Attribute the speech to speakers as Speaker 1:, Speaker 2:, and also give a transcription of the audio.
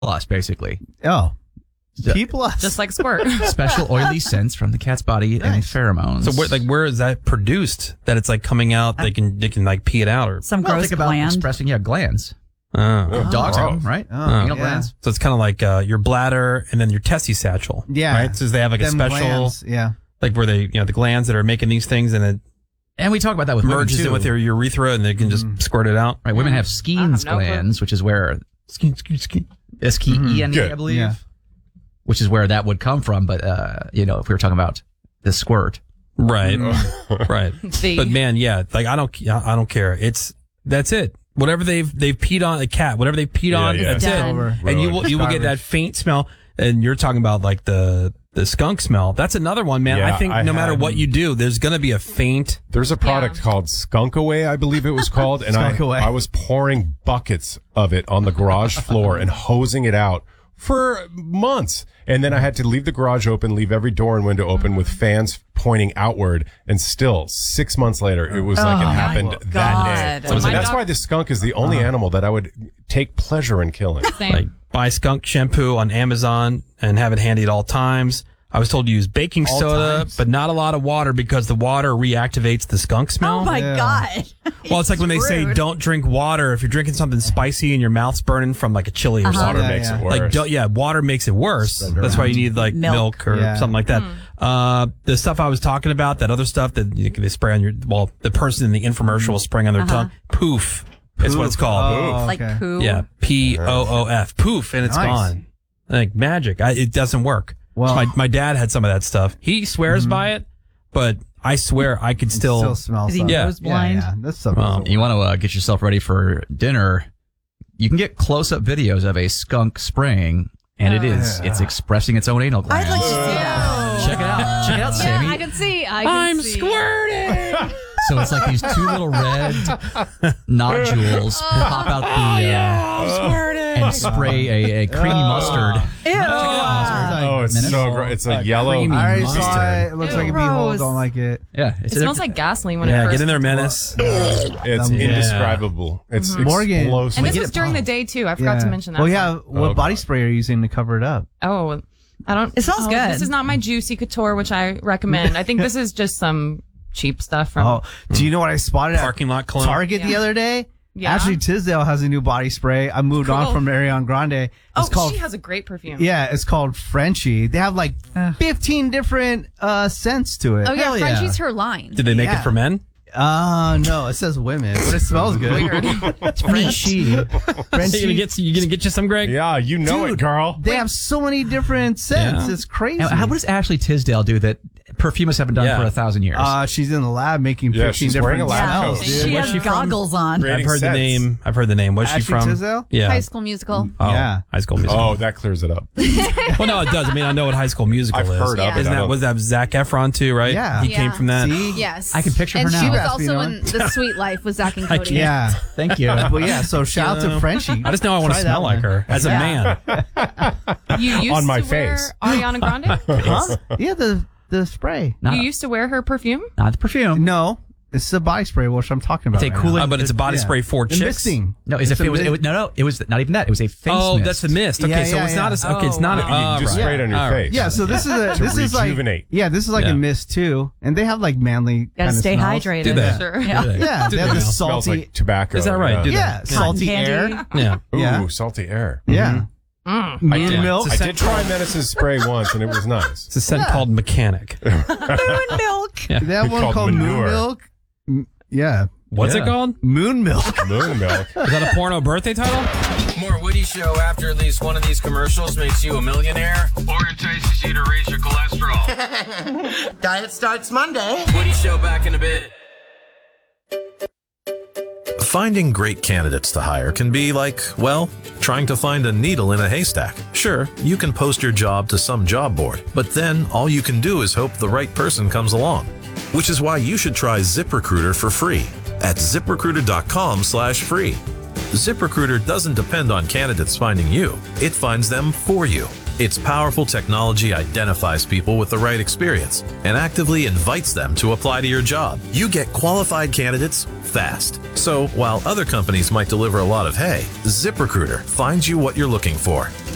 Speaker 1: Plus, basically.
Speaker 2: Oh. P plus.
Speaker 3: Just like squirt.
Speaker 1: Special oily scents from the cat's body and pheromones.
Speaker 4: So where is that produced? That it's like coming out, they can like pee it out or
Speaker 3: some gross
Speaker 1: think about
Speaker 3: gland.
Speaker 1: expressing glands.
Speaker 4: Oh.
Speaker 1: Dogs have them, right? Anal glands.
Speaker 4: So it's kind of like your bladder and then your testy satchel.
Speaker 2: Yeah.
Speaker 4: Right? So they have like a special
Speaker 2: glands,
Speaker 4: like where they, the glands that are making these things and it
Speaker 1: and we talk about that with
Speaker 4: merges
Speaker 1: women too.
Speaker 4: in with your urethra and they can just squirt it out.
Speaker 1: Right. Women have Skene's glands, which is where S-K-E-N-E, I believe. Yeah. Which is where that would come from, but if we were talking about the squirt,
Speaker 4: right, right. But man, like I don't care. That's it. Whatever they've peed on a cat, whatever they peed on, that's it. And you will get that faint smell. And you're talking about like the skunk smell. That's another one, man. I think no matter what you do, there's going to be a faint.
Speaker 5: There's a product called Skunk Away, I believe it was called, and I was pouring buckets of it on the garage floor and hosing it out for months. And then I had to leave the garage open, leave every door and window open with fans pointing outward. And still, 6 months later, it was like it happened that day. So that's why the skunk is the only animal that I would take pleasure in killing.
Speaker 4: Like buy skunk shampoo on Amazon and have it handy at all times. I was told to use baking soda, but not a lot of water because the water reactivates the skunk smell.
Speaker 3: Oh my God.
Speaker 4: Well, it's like when they say don't drink water if you're drinking something spicy and your mouth's burning from like a chili or something.
Speaker 5: Water makes it worse.
Speaker 4: Like, water makes it worse. That's why you need like milk or something like that. The stuff I was talking about, that other stuff that they spray on the person in the infomercial was spraying on their tongue. Poof. Is what it's called.
Speaker 3: Oh, like poo?
Speaker 4: Yeah. P-O-O-F. Poof. And it's gone. Like magic. It doesn't work. Well, my dad had some of that stuff. He swears by it, but I swear I could still
Speaker 2: smell
Speaker 3: something. He was blind.
Speaker 2: Yeah. That's so
Speaker 1: you want to get yourself ready for dinner. You can get close-up videos of a skunk spraying, and it's expressing its own anal glands.
Speaker 3: I'd like to see that.
Speaker 1: Check it out. Check it out, Sammy.
Speaker 6: I can see.
Speaker 4: I'm squirting.
Speaker 1: So it's like these two little red nodules pop out and spray a creamy mustard.
Speaker 3: Ew.
Speaker 5: Oh, it's so gross. It's a yellow.
Speaker 2: I already saw
Speaker 5: mustard.
Speaker 2: it. It looks like a beehole. Don't like it.
Speaker 1: Yeah.
Speaker 3: It smells like gasoline when it first
Speaker 4: get in there, Menace.
Speaker 5: It's indescribable. It's
Speaker 2: Morgan.
Speaker 5: explosive.
Speaker 3: And this was during the day, too. I forgot to mention that.
Speaker 2: Well, what body spray are you using to cover it up?
Speaker 3: Oh, I don't.
Speaker 6: It smells good.
Speaker 3: This is not my Juicy Couture, which I recommend. I think this is just some cheap stuff from.
Speaker 2: Do you know what I spotted
Speaker 4: Parking lot
Speaker 2: at
Speaker 4: cologne?
Speaker 2: Target the other day?
Speaker 3: Yeah.
Speaker 2: Ashley Tisdale has a new body spray. I moved on from Ariana Grande.
Speaker 3: She has a great perfume.
Speaker 2: Yeah, it's called Frenchie. They have like 15 different scents to it.
Speaker 6: Oh yeah,
Speaker 2: Hell
Speaker 6: Frenchie's her line.
Speaker 4: Did they make it for men?
Speaker 2: No, it says women, but it smells good.
Speaker 3: Weird.
Speaker 2: It's Frenchie.
Speaker 4: You gonna get you some, Greg?
Speaker 5: Yeah, you know it, girl.
Speaker 2: They have so many different scents.
Speaker 4: Yeah.
Speaker 2: It's crazy.
Speaker 1: Now, what does Ashley Tisdale do that perfumers haven't done for 1,000 years?
Speaker 2: She's in the lab making 15
Speaker 5: she's
Speaker 2: different
Speaker 5: wearing a lab
Speaker 2: smells.
Speaker 5: coat.
Speaker 6: She
Speaker 4: Where's
Speaker 6: has
Speaker 4: she from?
Speaker 6: goggles on.
Speaker 5: Creating
Speaker 4: I've heard
Speaker 5: sets.
Speaker 4: the name. What's she
Speaker 2: Ashley
Speaker 4: from?
Speaker 2: Tisdale?
Speaker 4: Yeah.
Speaker 6: High School Musical.
Speaker 4: Oh,
Speaker 2: Yeah.
Speaker 4: High School Musical.
Speaker 5: Oh, that clears it up.
Speaker 4: Well, no, it does. I mean, I know what High School Musical
Speaker 5: I've
Speaker 4: is.
Speaker 5: heard of it.
Speaker 4: Was that Zac Efron too, right?
Speaker 2: Yeah.
Speaker 4: He came from that.
Speaker 2: See?
Speaker 6: Yes.
Speaker 1: I can picture her
Speaker 6: and
Speaker 1: now.
Speaker 6: she was
Speaker 2: Raspy
Speaker 6: also
Speaker 2: one.
Speaker 6: in The Sweet Life with Zach and Cody.
Speaker 2: Yeah.
Speaker 1: Thank you.
Speaker 2: Well, yeah, so shout out to Frenchie.
Speaker 4: I just know I want to
Speaker 2: Try that
Speaker 4: smell like
Speaker 2: one.
Speaker 4: her as a man.
Speaker 3: You used
Speaker 5: On my
Speaker 3: to wear
Speaker 5: face.
Speaker 3: Ariana Grande?
Speaker 2: Huh? Yeah, the spray.
Speaker 1: Not,
Speaker 3: You used to wear her perfume?
Speaker 1: not the perfume.
Speaker 2: No, it's a body spray, which I'm talking about.
Speaker 1: It's a
Speaker 2: right
Speaker 1: cooling-
Speaker 2: now.
Speaker 4: But it's a body
Speaker 2: Yeah.
Speaker 4: spray for
Speaker 2: The
Speaker 4: chicks.
Speaker 2: mixing.
Speaker 1: No, it was not even that. It was a face
Speaker 4: Oh,
Speaker 1: mist.
Speaker 4: that's the mist. Okay,
Speaker 2: Yeah,
Speaker 4: so
Speaker 2: yeah,
Speaker 4: it's
Speaker 2: yeah.
Speaker 4: not a. Okay, it's not.
Speaker 5: You can just spray it on your face.
Speaker 2: Yeah, so this is
Speaker 5: rejuvenate.
Speaker 2: this is like
Speaker 4: Yeah.
Speaker 2: a mist too, and they have like manly.
Speaker 6: Gotta
Speaker 2: kinda
Speaker 6: stay
Speaker 2: smells.
Speaker 6: hydrated.
Speaker 4: Do that.
Speaker 3: Sure.
Speaker 6: Yeah.
Speaker 2: Yeah,
Speaker 4: Do
Speaker 2: they have
Speaker 4: that.
Speaker 2: this
Speaker 5: It smells
Speaker 2: salty.
Speaker 5: like tobacco.
Speaker 4: Is that right? Do
Speaker 2: Yeah,
Speaker 4: that.
Speaker 2: salty
Speaker 6: candy.
Speaker 2: air.
Speaker 4: Yeah.
Speaker 5: Ooh,
Speaker 2: Yeah.
Speaker 5: salty air.
Speaker 2: Yeah, moon
Speaker 4: Yeah.
Speaker 2: milk.
Speaker 4: It's
Speaker 5: I did try Menace's spray once, and it was nice.
Speaker 4: It's a scent called Mechanic.
Speaker 6: Moon milk.
Speaker 2: They have one
Speaker 5: Called
Speaker 2: called moon
Speaker 5: manure.
Speaker 2: milk. Yeah,
Speaker 4: What's it called?
Speaker 2: moon milk.
Speaker 5: Moon milk.
Speaker 4: Is that a porno birthday title?
Speaker 7: More Woody Show after at least one of these commercials makes you a millionaire or entices you to raise your cholesterol.
Speaker 8: Diet starts Monday.
Speaker 7: Woody Show back in a bit.
Speaker 9: Finding great candidates to hire can be like, well, trying to find a needle in a haystack. Sure, you can post your job to some job board, but then all you can do is hope the right person comes along. Which is why you should try ZipRecruiter for free at ZipRecruiter.com/free. ZipRecruiter doesn't depend on candidates finding you. It finds them for you. Its powerful technology identifies people with the right experience and actively invites them to apply to your job. You get qualified candidates fast. So while other companies might deliver a lot of hay, ZipRecruiter finds you what you're looking for.